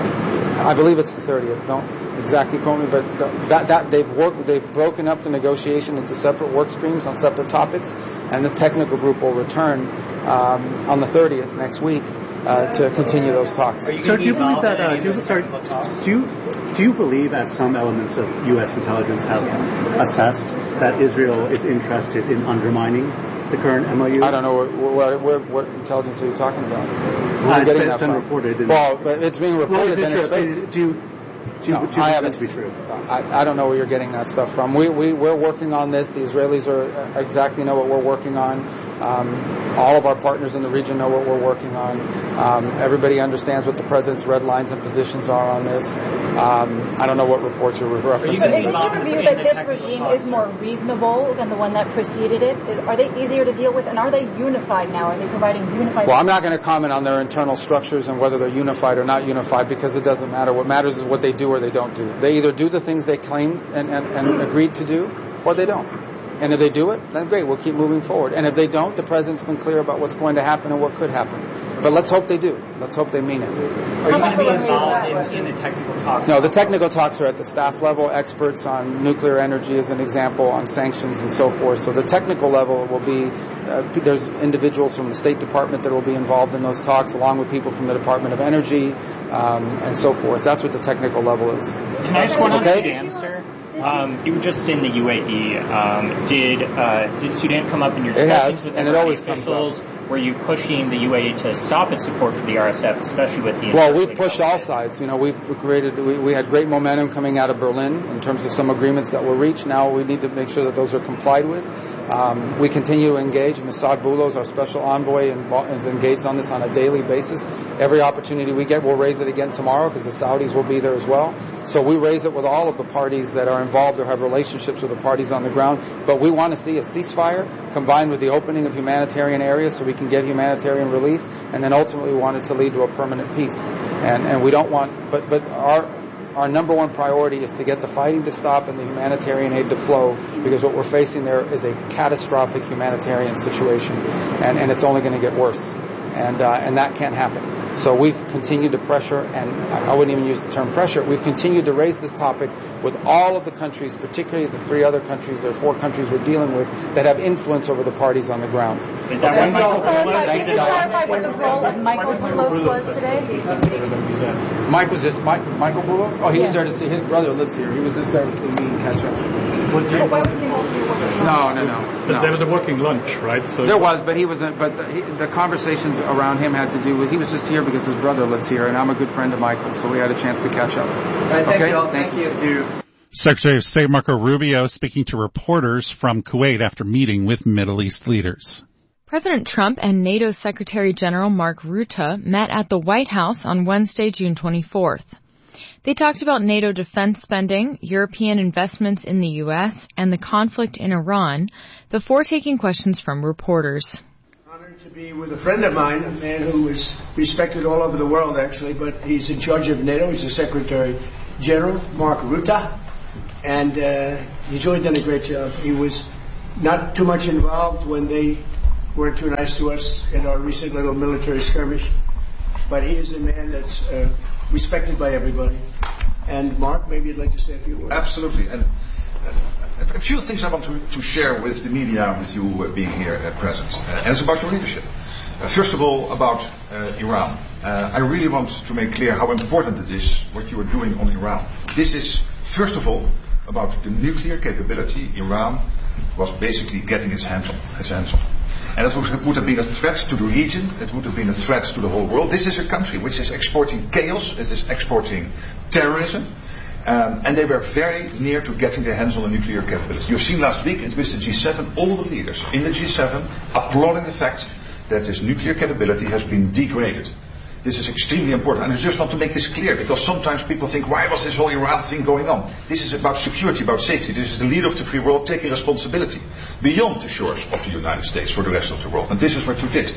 I believe it's the thirtieth. Don't exactly quote me, but the, that that they've worked, they've broken up the negotiation into separate work streams on separate topics, and the technical group will return um, on the thirtieth next week. Uh, to continue those talks. So do you believe that, uh, do, you, sorry, do, you, do you believe, as some elements of U S intelligence have assessed, that Israel is interested in undermining the current M O U? I don't know. What, what, what intelligence are you talking about? Where uh, are you getting it's that been from? reported. In well, but it's being reported, well, then it's fake. Do you, do you, no, do you I think haven't. that to be true? I, I don't know where you're getting that stuff from. We, we, we're working on this. The Israelis are exactly know what we're working on. Um, all of our partners in the region know what we're working on. Um, everybody understands what the president's red lines and positions are on this. Um, I don't know what reports you're referencing. So is it your view that this regime is more reasonable than the one that preceded it? Is, are they easier to deal with, and are they unified now? Are they providing unified... Well, I'm not going to comment on their internal structures and whether they're unified or not unified, because it doesn't matter. What matters is what they do or they don't do. They either do the things they claim and, and, and agreed to do, or they don't. And if they do it, then great, we'll keep moving forward. And if they don't, the president's been clear about what's going to happen and what could happen. But let's hope they do. Let's hope they mean it. Are you going to be involved in, in the technical talks? No, the technical talks are at the staff level, experts on nuclear energy as an example, on sanctions and so forth. So the technical level will be, uh, there's individuals from the State Department that will be involved in those talks, along with people from the Department of Energy, um, and so forth. That's what the technical level is. Can I just one on Sudan, sir? Um, you were just in the U A E. Um, did uh, did Sudan come up in your discussions with and it always officials? Were you pushing the U A E to stop its support for the R S F, especially with the... Well, we've pushed all sides. You know, we've created, we, we had great momentum coming out of Berlin in terms of some agreements that were reached. Now we need to make sure that those are complied with. Um, we continue to engage. Mossad Boulos, our special envoy, is engaged on this on a daily basis. Every opportunity we get, we'll raise it again tomorrow because the Saudis will be there as well. So we raise it with all of the parties that are involved or have relationships with the parties on the ground. But we want to see a ceasefire combined with the opening of humanitarian areas so we can get humanitarian relief, and then ultimately we want it to lead to a permanent peace. And and we don't want, but but our our number one priority is to get the fighting to stop and the humanitarian aid to flow, because what we're facing there is a catastrophic humanitarian situation, and and it's only going to get worse, and uh, and that can't happen. So we've continued to pressure, and I wouldn't even use the term pressure, we've continued to raise this topic with all of the countries, particularly the three other countries, there are four countries we're dealing with, that have influence over the parties on the ground. Is that okay. Michael Boulos? Thanks, Can you clarify what the role of Michael Boulos was today? Mike was just, Mike, Michael Boulos? Oh, he yes. was there to see, his brother lives here. He was just there to see me and catch up. Was he? No, no, no. But no. there was a working lunch, right? So there was, but he wasn't, but the, he, the conversations around him had to do with, he was just here because his brother lives here, and I'm a good friend of Michael, so we had a chance to catch up. Right, thank okay? you all. Thank, thank you. you. Secretary of State Marco Rubio speaking to reporters from Kuwait after meeting with Middle East leaders. President Trump and NATO Secretary General Mark Rutte met at the White House on Wednesday, June twenty-fourth. They talked about NATO defense spending, European investments in the U S, and the conflict in Iran before taking questions from reporters. Honored to be with a friend of mine, a man who is respected all over the world, actually, but he's in charge of NATO. He's the Secretary General, Mark Rutte, and uh, he's really done a great job. He was not too much involved when they weren't too nice to us in our recent little military skirmish, but he is a man that's uh, respected by everybody. And Mark, maybe you'd like to say a few words. Absolutely. And uh, a few things I want to, to share with the media, with you uh, being here at present. Uh, and it's about your leadership. Uh, first of all, about uh, Iran. Uh, I really want to make clear how important it is what you are doing on Iran. This is, first of all, about the nuclear capability Iran was basically getting its hands on. Its hands on. And it would, would have been a threat to the region, it would have been a threat to the whole world. This is a country which is exporting chaos, it is exporting terrorism, um, and they were very near to getting their hands on the nuclear capability. You've seen last week, it was the G seven, all the leaders in the G seven applauding the fact that this nuclear capability has been degraded. This is extremely important, and I just want to make this clear, because sometimes people think, why was this whole Iran thing going on? This is about security, about safety. This is the leader of the free world taking responsibility beyond the shores of the United States for the rest of the world, and this is what you did.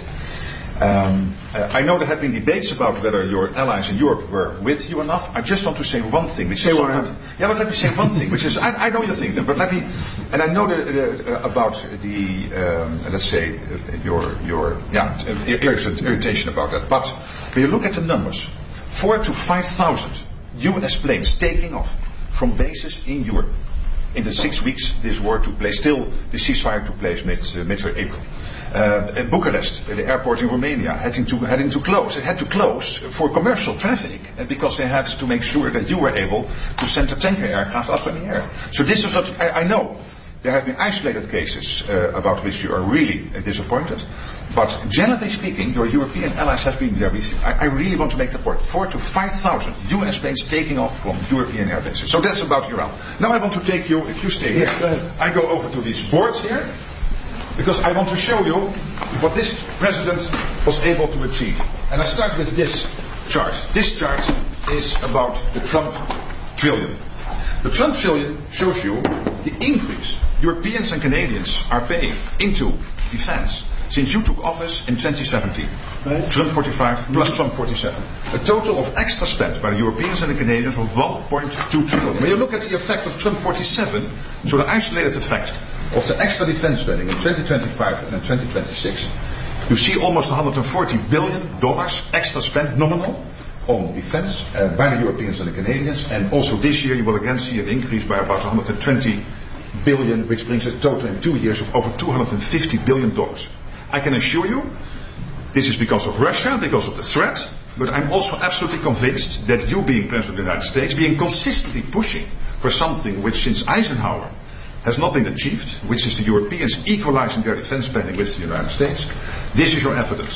Um, uh, I know there have been debates about whether your allies in Europe were with you enough. I just want to say one thing, which say is one. yeah, but let me say one thing, which is I, I know you think that, but let me, and I know that, uh, about the um, let's say uh, your your yeah irritation, irritation about that. But when you look at the numbers, four to five thousand U S planes taking off from bases in Europe in the six weeks this war took place. Still, the ceasefire took place mid uh, mid April. Uh, in Bucharest, the airport in Romania, having to, having to close. It had to close for commercial traffic uh, because they had to make sure that you were able to send a tanker aircraft up in the air. So this is what I, I know. There have been isolated cases uh, about which you are really uh, disappointed. But generally speaking, your European allies have been there with you. I, I really want to make the point. Four to five thousand U S planes taking off from European air bases. So that's about Iran. Now I want to take you, if you stay here, yes, I go over to these boards here. Because I want to show you what this president was able to achieve. And I start with this chart. This chart is about the Trump trillion. The Trump trillion shows you the increase Europeans and Canadians are paying into defense since you took office in twenty seventeen. Right. Trump forty-five plus Trump forty-seven. A total of extra spent by the Europeans and the Canadians of one point two trillion. When you look at the effect of Trump forty-seven, so the isolated effect of the extra defense spending in twenty twenty-five and in twenty twenty-six, you see almost one hundred forty billion dollars extra spent nominal on defense uh, by the Europeans and the Canadians, and also this year you will again see an increase by about one hundred twenty billion, which brings a total in two years of over two hundred fifty billion dollars. I can assure you, this is because of Russia, because of the threat, but I'm also absolutely convinced that you being President of the United States, being consistently pushing for something which since Eisenhower has not been achieved, which is the Europeans equalizing their defense spending with the United States, this is your evidence.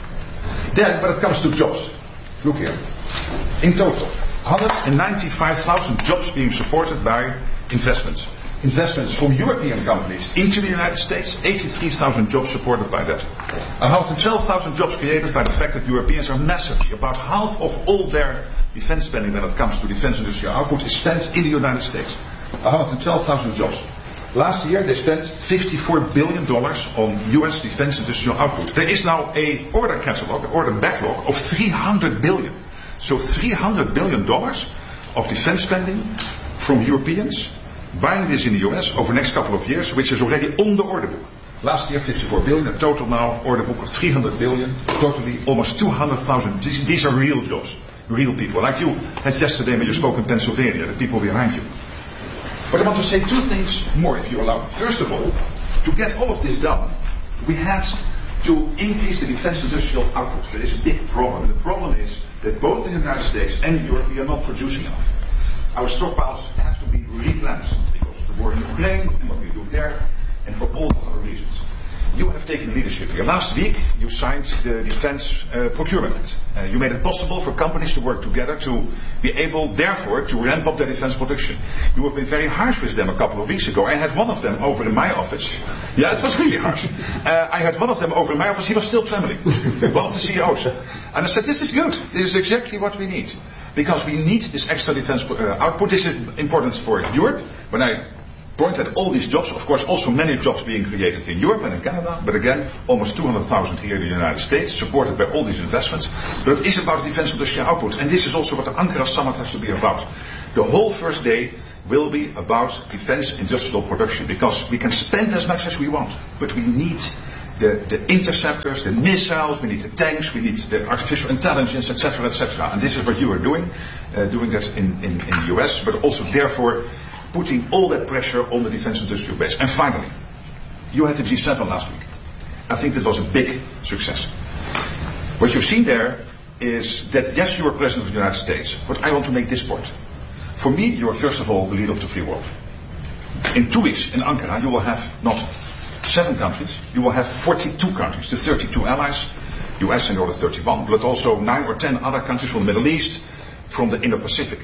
Then, when it comes to jobs, look here. In total, one hundred ninety-five thousand jobs being supported by investments. Investments from European companies into the United States, eighty-three thousand jobs supported by that. one hundred twelve thousand jobs created by the fact that Europeans are massively, about half of all their defense spending when it comes to defense industrial output is spent in the United States. one hundred twelve thousand jobs. Last year they spent fifty-four billion dollars on U S defense industrial output. There is now a order catalog, an order backlog of three hundred billion dollars. So three hundred billion dollars of defense spending from Europeans, buying this in the U S over the next couple of years, which is already on the order book. Last year fifty-four billion dollars, a total now order book of three hundred billion dollars, totally almost two hundred thousand. These, these are real jobs, real people, like you had yesterday when you spoke in Pennsylvania, the people behind you. But I want to say two things more, if you allow. First of all, to get all of this done, we had to increase the defense industrial output. There is a big problem. The problem is that both in the United States and Europe we are not producing enough. Our stockpiles have to be replenished because of the war in Ukraine and what we do there, and for all other reasons. you have taken leadership here. Last week, you signed the Defense uh, Procurement Act. Uh, you made it possible for companies to work together to be able, therefore, to ramp up their defense production. You have been very harsh with them a couple of weeks ago. I had one of them over in my office. Yeah, it was really harsh. Uh, I had one of them over in my office. He was still trembling. One of the C E Os. And I said, this is good. This is exactly what we need. Because we need this extra defense uh, output. This is important for Europe. When I point at all these jobs, of course also many jobs being created in Europe and in Canada, but again, almost two hundred thousand here in the United States, supported by all these investments. But it is about defense industrial output, and this is also what the Ankara summit has to be about. The whole first day will be about defense industrial production, because we can spend as much as we want, but we need the, the interceptors, the missiles, we need the tanks, we need the artificial intelligence, et cetera, et cetera. And this is what you are doing, uh, doing that in, in, in the U S, but also therefore putting all that pressure on the defense industrial base. And finally, you had the G seven last week. I think that was a big success. What you've seen there is that, yes, you are President of the United States, but I want to make this point. For me, you are first of all the leader of the free world. In two weeks in Ankara, you will have not seven countries, you will have forty-two countries, the thirty-two allies, U S and the other thirty-one, but also nine or ten other countries from the Middle East, from the Indo-Pacific.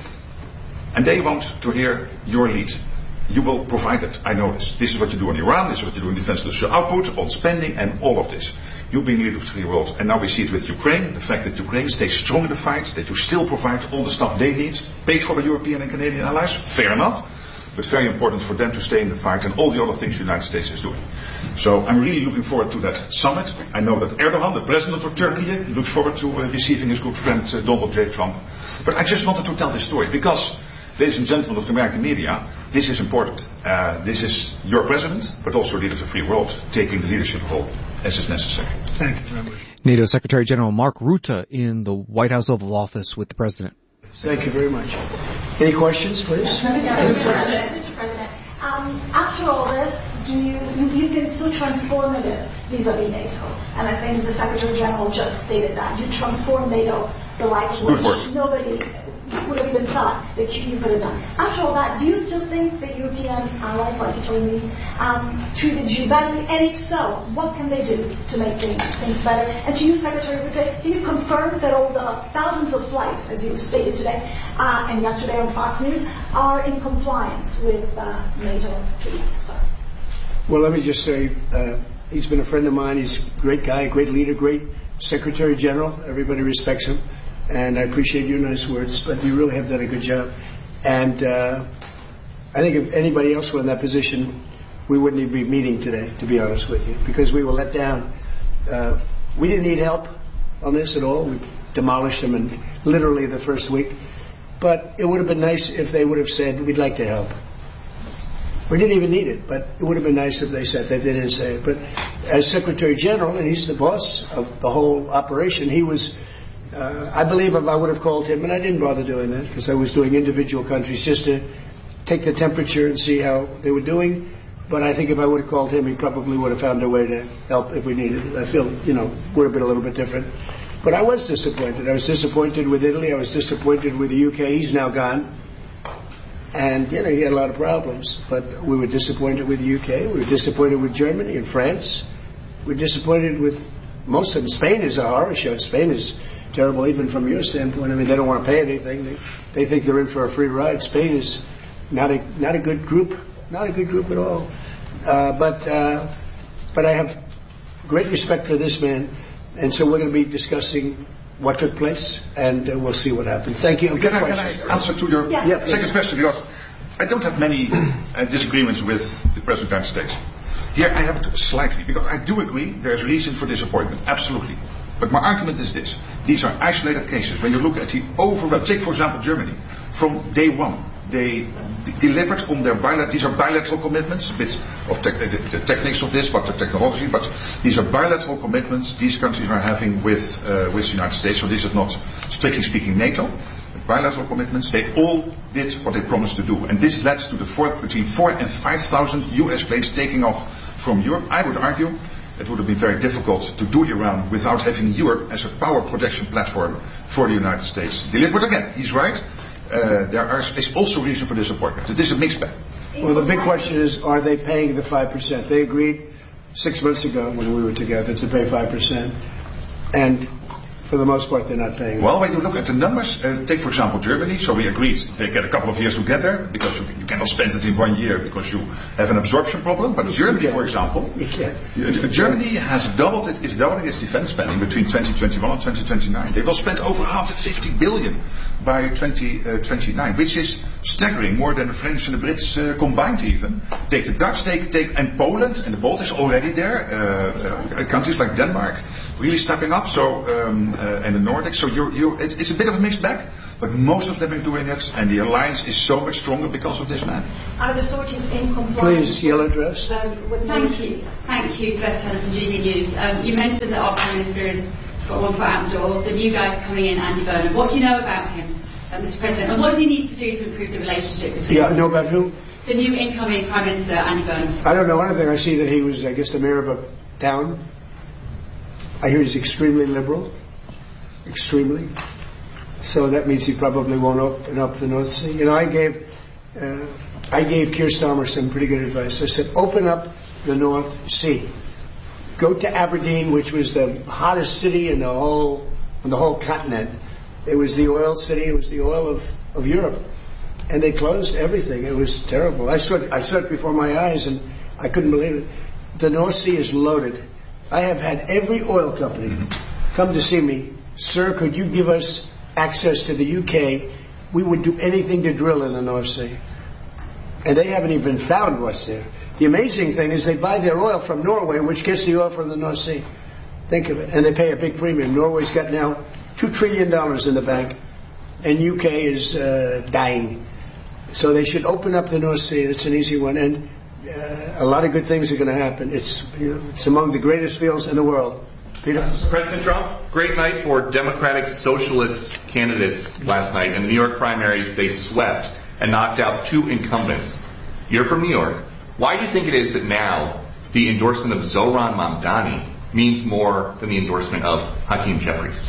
And they want to hear your lead. You will provide it, I know this. This is what you do on Iran, this is what you do in defense industrial output, on spending, and all of this. You've been leader of the free world, and now we see it with Ukraine, the fact that Ukraine stays strong in the fight, that you still provide all the stuff they need, paid for by European and Canadian allies, fair enough, but very important for them to stay in the fight, and all the other things the United States is doing. So I'm really looking forward to that summit. I know that Erdogan, the president of Turkey, looks forward to uh, receiving his good friend uh, Donald J. Trump. But I just wanted to tell this story, because ladies and gentlemen of the American media, this is important. Uh, this is your president, but also leader of the free world, taking the leadership role as is necessary. Thank you very much. NATO Secretary General Mark Rutte in the White House Oval Office with the President. Thank you very much. Any questions, please? Mister President, Mister President, um, after all this, do you, you you've been so transformative vis-a-vis NATO, and I think the Secretary General just stated that you transformed NATO, the likes of which nobody would have even thought that you, you could have done. After all that, do you still think that European allies, like you told me, um, treated you badly? And if so, what can they do to make things, things better? And to you, Secretary Rutte, can you confirm that all the thousands of flights, as you stated today uh, and yesterday on Fox News, are in compliance with uh, NATO treaties? Well, let me just say, uh, he's been a friend of mine. He's a great guy, great leader, great Secretary General. Everybody respects him. And I appreciate your nice words, but you really have done a good job. And uh, I think if anybody else were in that position, we wouldn't even be meeting today, to be honest with you, because we were let down. Uh, we didn't need help on this at all. We demolished them in literally the first week. But it would have been nice if they would have said, we'd like to help. We didn't even need it, but it would have been nice if they said that. They didn't say it. But as Secretary General, and he's the boss of the whole operation, he was... Uh, I believe if I would have called him, and I didn't bother doing that because I was doing individual countries just to take the temperature and see how they were doing. But I think if I would have called him, he probably would have found a way to help if we needed it. I feel, you know, would have been a little bit different. But I was disappointed. I was disappointed with Italy. I was disappointed with the U K. He's now gone. And, you know, he had a lot of problems. But we were disappointed with the U K. We were disappointed with Germany and France. We were disappointed with most of them. Spain is a horror show. Spain is terrible, even from your standpoint. I mean, they don't want to pay anything. They, they think they're in for a free ride. Spain is not a not a good group, not a good group at all. Uh, but uh, but I have great respect for this man, and so we're going to be discussing what took place, and uh, we'll see what happens. Thank you. Can I, can I answer to your yeah. Yeah, second question? Because I don't have many uh, disagreements with the President of the United States. Here I have it slightly, because I do agree there's reason for disappointment, absolutely. But my argument is this. These are isolated cases. When you look at the overall, take for example Germany, from day one, they d- delivered on their bilateral, these are bilateral commitments, a bit of te- the, the techniques of this, but the technology, but these are bilateral commitments these countries are having with, uh, with the United States, so this is not, strictly speaking, NATO. Bilateral commitments, they all did what they promised to do. And this led to the four, between four and five thousand U S planes taking off from Europe. I would argue it would have been very difficult to do Iran without having Europe as a power protection platform for the United States. But again, he's right. Uh, there are, is also reason for disappointment. It is a mixed bag. Well, the big question is, are they paying the five percent? They agreed six months ago when we were together to pay five percent. And for the most part, they're not paying. Well, when you look at the numbers, uh, take for example Germany. So we agreed they get a couple of years to get there because you, you cannot spend it in one year because you have an absorption problem. But Germany, for example, you can't. Uh, Germany has doubled it, is doubling its defense spending between twenty twenty-one and twenty twenty-nine. They will spend over one hundred fifty billion by twenty twenty-nine, which is staggering, more than the French and the Brits uh, combined even. Take the Dutch, take, take and Poland and the Baltics already there. Uh, uh, countries like Denmark really stepping up. So um, uh, and the Nordics. So you're, you're, it's, it's a bit of a mixed bag, but most of them are doing it, and the alliance is so much stronger because of this man. Are the sorties in compliance? Please, yellow dress. Um, thank you, thank you, Glenn Taylor from G B News. Um, you mentioned that our Prime Minister has got one foot out the door. The new guy's coming in, Andy Burnham. What do you know about him, uh, Mister President? And what does he need to do to improve the relationship between? Yeah, know about who? The new incoming Prime Minister, Andy Burnham. I don't know anything. I see that he was, I guess, the mayor of a town. I hear he's extremely liberal. Extremely. So that means he probably won't open up the North Sea. You know, I gave uh, I gave Keir Starmer some pretty good advice. I said, open up the North Sea. Go to Aberdeen, which was the hottest city in the whole on the whole continent. It was the oil city. It was the oil of, of Europe. And they closed everything. It was terrible. I saw it, I saw it before my eyes, and I couldn't believe it. The North Sea is loaded. I have had every oil company mm-hmm. come to see me. Sir, could you give us access to the U K? We would do anything to drill in the North Sea. And they haven't even found what's there. The amazing thing is they buy their oil from Norway, which gets the oil from the North Sea. Think of it. And they pay a big premium. Norway's got now two trillion dollars in the bank, and U K is uh, dying. So they should open up the North Sea. It's an easy one. And uh, a lot of good things are going to happen. It's, you know, it's among the greatest fields in the world. Peter? President Trump, great night for Democratic Socialist candidates last night. In the New York primaries, they swept and knocked out two incumbents. You're from New York. Why do you think it is that now the endorsement of Zohran Mamdani means more than the endorsement of Hakeem Jeffries?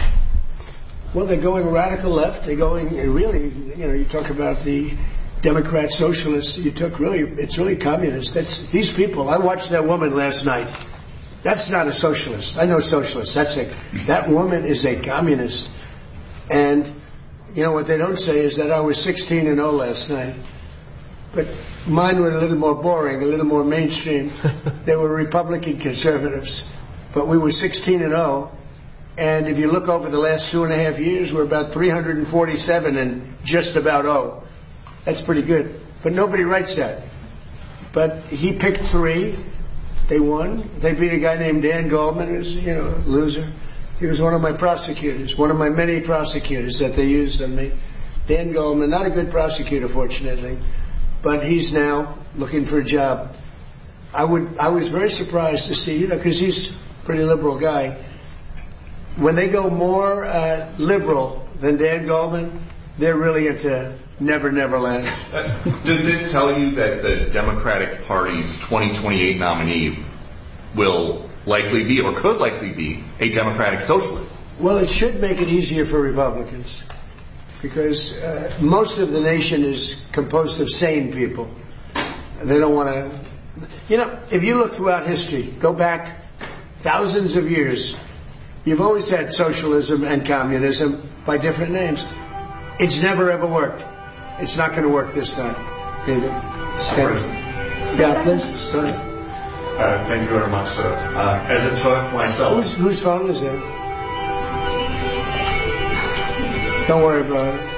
Well, they're going radical left. They're going, really, you know, you talk about the Democrat socialists. You took really, it's really communist. That's, these people, I watched that woman last night. That's not a socialist. I know socialists. That's a, that woman is a communist. And, you know, what they don't say is that I was sixteen and oh last night. But mine were a little more boring, a little more mainstream. They were Republican conservatives. But we were sixteen and oh. And if you look over the last two and a half years, we're about three hundred forty-seven and just about oh. That's pretty good. But nobody writes that. But he picked three. They won. They beat a guy named Dan Goldman, who's, you know, a loser. He was one of my prosecutors, one of my many prosecutors that they used on me. Dan Goldman, not a good prosecutor, fortunately, but he's now looking for a job. I would, I was very surprised to see, you know, because he's a pretty liberal guy. When they go more uh, liberal than Dan Goldman, they're really into Never, Never Land. Uh, does this tell you that the Democratic Party's twenty twenty-eight nominee will likely be, or could likely be, a Democratic socialist? Well, it should make it easier for Republicans, because uh, most of the nation is composed of sane people. They don't want to... You know, if you look throughout history, go back thousands of years, you've always had socialism and communism by different names. It's never ever worked. It's not going to work this time. Either. Yeah, please. Uh, thank you very much, sir. Uh, as a Turk myself... Whose, whose phone is that? Don't worry about it.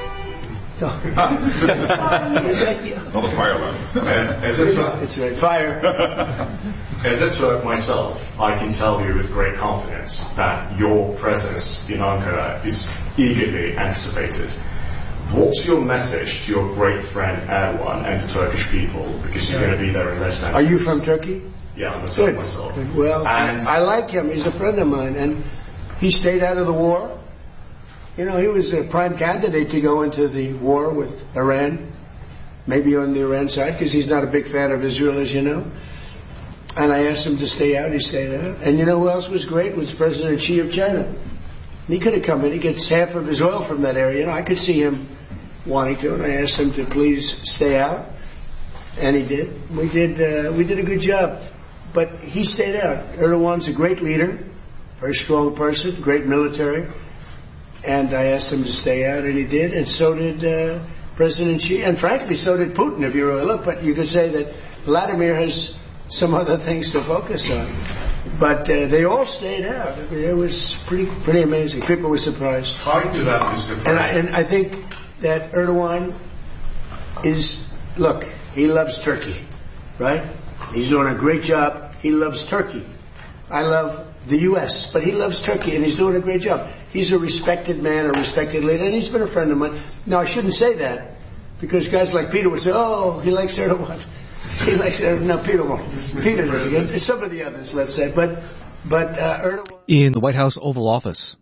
Not a fire alarm. As a Turk... It's right. Fire. As a Turk myself, I can tell you with great confidence that your presence in Ankara is eagerly anticipated. What's your message to your great friend Erdogan and the Turkish people? Because you're yeah. going to be there in less than... Are you from Turkey? Yeah, I'm a Turk Good. myself. Good. Well, and I like him. He's a friend of mine. And he stayed out of the war. You know, he was a prime candidate to go into the war with Iran. Maybe on the Iran side, because he's not a big fan of Israel, as you know. And I asked him to stay out. He stayed out. And you know who else was great? Was President Xi of China. He could have come in. He gets half of his oil from that area. You know, I could see him wanting to, and I asked him to please stay out, and he did. We did. Uh, we did a good job. but he stayed out. Erdogan's a great leader, very strong person, great military, and I asked him to stay out, and he did, and so did uh, President Xi, and frankly, so did Putin, if you really look. But you could say that Vladimir has some other things to focus on. But uh, they all stayed out. I mean, it was pretty pretty amazing. People were surprised. Tied to that, Mister And I, President. and I think that Erdogan is, look, he loves Turkey, right? He's doing a great job. He loves Turkey. I love the U S, but he loves Turkey, and he's doing a great job. He's a respected man, a respected leader, and he's been a friend of mine. Now, I shouldn't say that, because guys like Peter would say, oh, he likes Erdogan. He likes Erdogan. No, Peter won't. Peter doesn't. Some of the others, let's say. But, but uh, Erdogan In the White House Oval Office.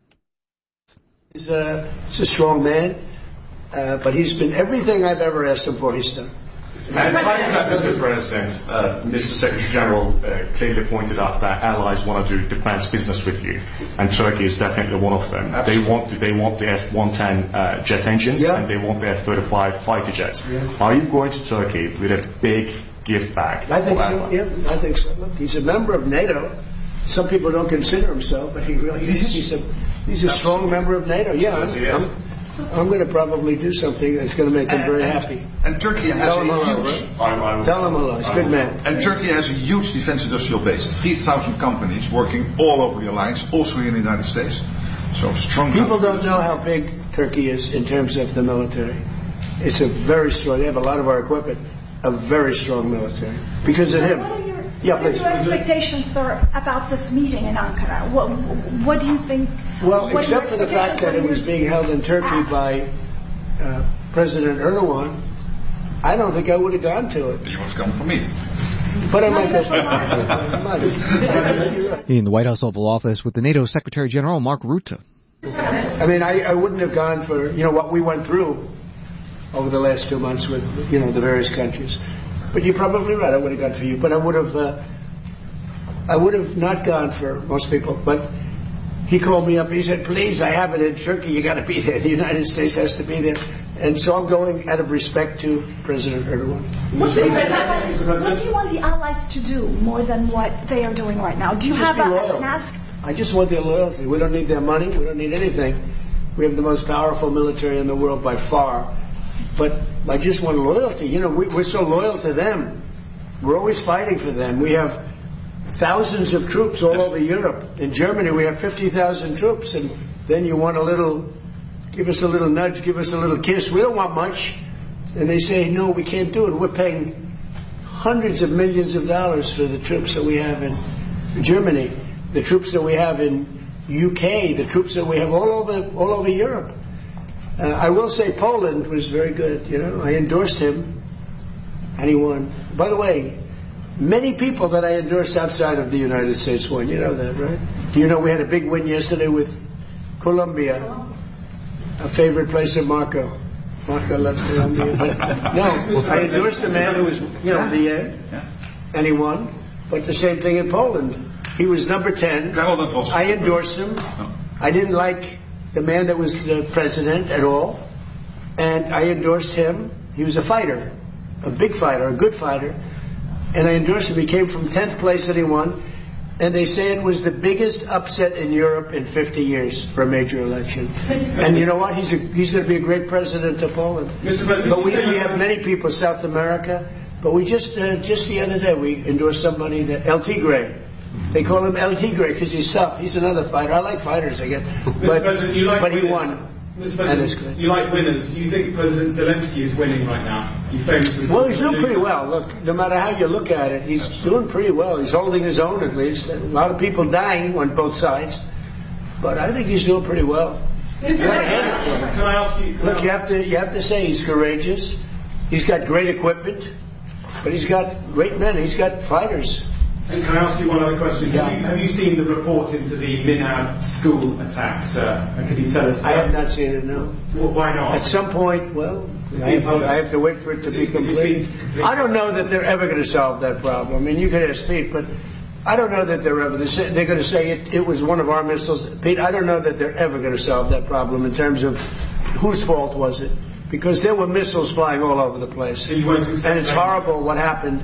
is uh, he's a strong man, uh, but he's been everything I've ever asked him for, he's done. And tied to that, Mister President, uh, Mister Secretary General uh, clearly pointed out that allies want to do defense business with you, and Turkey is definitely one of them. They want to, they want the F one ten uh, jet engines, Yeah. and they want the F thirty-five fighter jets. Yeah. Are you going to Turkey with a big gift bag? I think for so, Erdogan? yeah, I think so. Look, he's a member of NATO. Some people don't consider him so, but he really is. He's a, he's a strong member of NATO. Yeah, Yes, he is. I'm, I'm, I'm going to probably do something that's going to make him very happy. And Turkey has Tell him a hello, huge... right? I- I will- Tell him hello. He's a good man. And Turkey has a huge defense industrial base. three thousand companies working all over the alliance, also here in the United States. So strong... People don't know how big Turkey is in terms of the military. It's a very strong, they have a lot of our equipment, a very strong military. Because of him. What are your, Yeah, what are please. your expectations, sir, about this meeting in Ankara? What, what do you think? Well, what are except your for the fact that it was expectations? being held in Turkey by uh, President Erdogan, I don't think I would have gone to it. You must come for me. But I might go for I might. In the White House Oval Office with the NATO Secretary General Mark Rutte. I mean, I, I wouldn't have gone for, you know, what we went through over the last two months with, you know, the various countries. But you're probably right, I would have gone for you. But I would have, uh, I would have not gone for most people. But he called me up, he said, please, I have it in Turkey, you got to be there. The United States has to be there. And so I'm going out of respect to President Erdogan. What do, you, what do you want the allies to do more than what they are doing right now? Do you Just have be a, loyal. an ask? I just want their loyalty. We don't need their money. We don't need anything. We have the most powerful military in the world by far. But I just want loyalty. You know, we, we're so loyal to them. We're always fighting for them. We have thousands of troops all over Europe. In Germany, we have fifty thousand troops. And then you want a little, give us a little nudge, give us a little kiss. We don't want much. And they say, no, we can't do it. We're paying hundreds of millions of dollars for the troops that we have in Germany, the troops that we have in U K, the troops that we have all over all over Europe. Uh, I will say Poland was very good. You know, I endorsed him, and he won. By the way, many people that I endorsed outside of the United States won. You know that, right? Do you know we had a big win yesterday with Colombia, a favorite place of Marco. Marco loves Colombia. But no, I endorsed a man who was, you know, the uh, and he won. But the same thing in Poland. He was number ten. I endorsed him. I didn't like the man that was the president at all. And I endorsed him. He was a fighter, a big fighter, a good fighter. And I endorsed him. He came from tenth place and he won. And they say it was the biggest upset in Europe in fifty years for a major election. And you know what? He's a, he's going to be a great president of Poland. Mister President, but we, we have many people in South America. But we just uh, just the other day we endorsed somebody that El Tigre. They call him El Tigre because he's tough. He's another fighter. I like fighters again. But, President, you like but he winners. won. Mister And it's President, good. you like winners. Do you think President Zelensky is winning right now? He famously Well, he's doing pretty well. Look, no matter how you look at it, he's doing pretty well. He's holding his own at least. A lot of people dying on both sides. But I think he's doing pretty well. You gotta hand it to him. Can I ask you? Look, you have to you have to say he's courageous. He's got great equipment, but he's got great men. He's got fighters. And can I ask you one other question? Yeah. Have, you, have you seen the report into the Minhad school attack, sir? And could you tell us? I have not seen it, no. Well, why not? At some point, well, It's I been have, to, published. I have to wait for it to be It's been- it's complete. been- I don't know that they're ever going to solve that problem. I mean, you could ask Pete, but I don't know that they're ever. They're, say, they're going to say it, it was one of our missiles. Pete, I don't know that they're ever going to solve that problem in terms of whose fault was it. Because there were missiles flying all over the place. So you won't accept and it's blame? horrible what happened.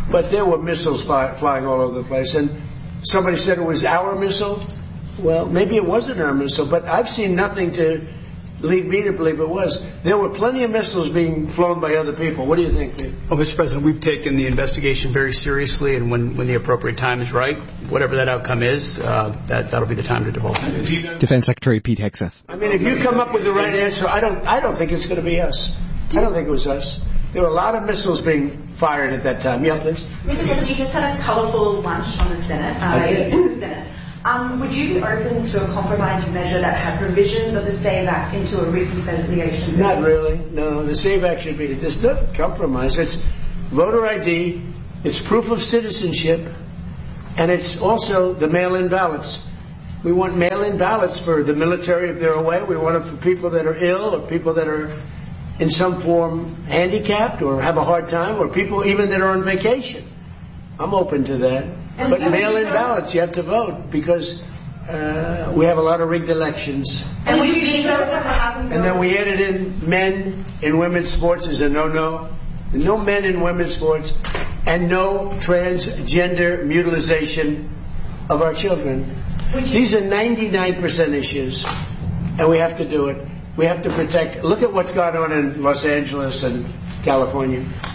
but there were missiles fly, flying all over the place. And somebody said it was our missile. Well, maybe it wasn't our missile, but I've seen nothing to lead me to believe it was. There were plenty of missiles being flown by other people. What do you think, Pete? Well, Mister President, we've taken the investigation very seriously, and when, when the appropriate time is right, whatever that outcome is, uh, that, that'll be the time to divulge it. Defense Secretary Pete Hegseth. I mean, if you come up with the right answer, I don't, I don't think it's going to be us. I don't think it was us. There were a lot of missiles being fired at that time. Yeah, please. Mister President, you just had a colourful lunch on the Senate. Uh, I did. in the Senate. Um, would you be open to a compromise measure that had provisions of the SAVE Act into a reconciliation bill? Not really. No, the SAVE Act should be. There's no compromise. It's voter I D. It's proof of citizenship, and it's also the mail-in ballots. We want mail-in ballots for the military if they're away. We want it for people that are ill or people that are in some form handicapped or have a hard time, or people even that are on vacation. I'm open to that. And but mail-in ballots, you have to vote because uh, we have a lot of rigged elections. And would you be sure that the House And then we added in men in women's sports as a no-no. No men in women's sports, and no transgender mutilization of our children. These are ninety-nine percent issues, and we have to do it. We have to protect. Look at what's gone on in Los Angeles and California.